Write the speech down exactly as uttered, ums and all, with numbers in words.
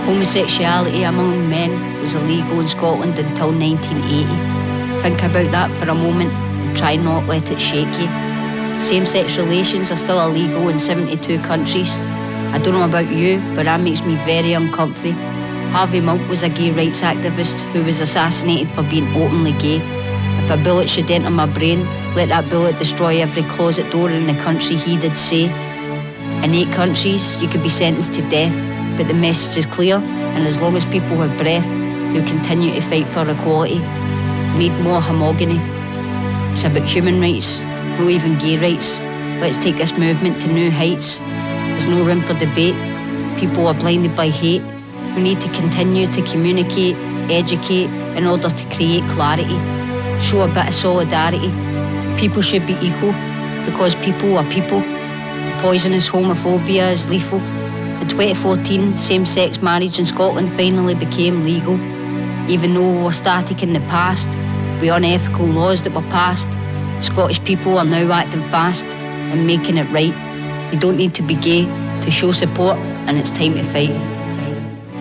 Homosexuality among men was illegal in Scotland until nineteen eighty. Think about that for a moment and try not let it shake you. Same-sex relations are still illegal in seventy-two countries. I don't know about you, but that makes me very uncomfy. Harvey Milk was a gay rights activist who was assassinated for being openly gay. If a bullet should enter my brain, let that bullet destroy every closet door in the country he did say. In eight countries, you could be sentenced to death, but the message is clear, and as long as people have breath, they'll continue to fight for equality. We need more homogeny. It's about human rights, not even gay rights. Let's take this movement to new heights. There's no room for debate. People are blinded by hate. We need to continue to communicate, educate, in order to create clarity. Show a bit of solidarity. People should be equal, because people are people. Poisonous homophobia is lethal. In twenty fourteen, same-sex marriage in Scotland finally became legal. Even though we were static in the past, with unethical laws that were passed, Scottish people are now acting fast and making it right. You don't need to be gay to show support, and it's time to fight.